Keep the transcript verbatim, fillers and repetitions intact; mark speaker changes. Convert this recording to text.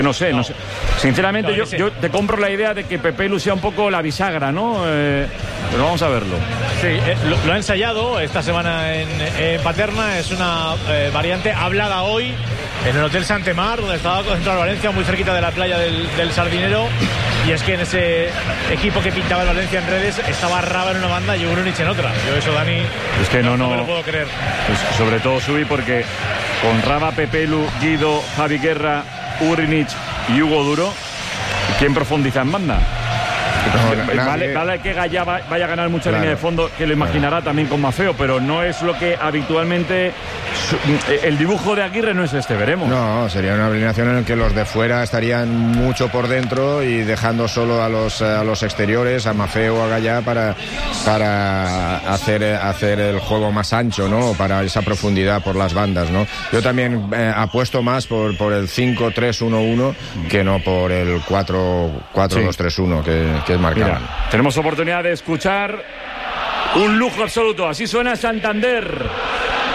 Speaker 1: No sé, no, no sé. Sinceramente, no, yo, yo te compro la idea de que Pepe Lu sea un poco la bisagra, ¿no? Eh, pero vamos a verlo.
Speaker 2: Sí, eh, lo, lo ha ensayado esta semana en, en Paterna. Es una eh, variante hablada hoy en el Hotel Santemar, donde estaba concentrado Valencia, muy cerquita de la playa del, del Sardinero. Y es que en ese equipo que pintaba el Valencia en redes estaba Raba en una banda y Grunic en otra. Yo eso, Dani,
Speaker 1: es que no, no,
Speaker 2: no me lo puedo creer.
Speaker 1: Pues sobre todo Subi, porque con Raba, Pepe Lu, Guido, Javi Guerra, Grunic y Hugo Duro, ¿quién profundiza en banda? No, vale, vale que Gaya vaya a ganar mucha claro, línea de fondo, que lo imaginará claro. también con Maffeo, pero no es lo que habitualmente el dibujo de Aguirre no es este, veremos.
Speaker 3: No, sería una alineación en la que los de fuera estarían mucho por dentro y dejando solo a los a los exteriores, a Maffeo o a Gaya para, para hacer, hacer el juego más ancho, ¿no? Para esa profundidad por las bandas, ¿no? Yo también eh, apuesto más por, por el cinco tres uno uno que no por el cuatro dos tres uno que, que es marcado.
Speaker 1: Tenemos oportunidad de escuchar un lujo absoluto. Así suena Santander.